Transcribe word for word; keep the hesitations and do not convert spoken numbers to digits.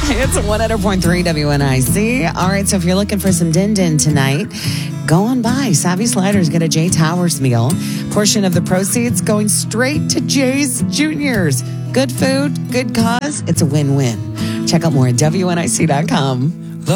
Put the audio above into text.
It's one hundred point three W N I C. All right, so if you're looking for some din din tonight, go on by. Savvy Sliders, get a Jay Towers meal. Portion of the proceeds going straight to Jay's Juniors. Good food, good cause. It's a win-win. Check out more at W N I C dot com.